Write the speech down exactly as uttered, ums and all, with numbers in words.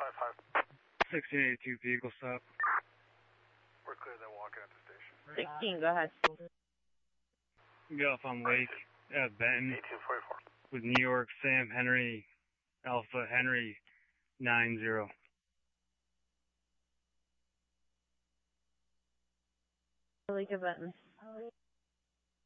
five five. sixteen eighty-two vehicle stop. We're clear, they're walking at the station. sixteen, go ahead. Get off on Lake at Benton eighteen forty-four. with New York Sam Henry Alpha Henry nine zero. Lake at Benton.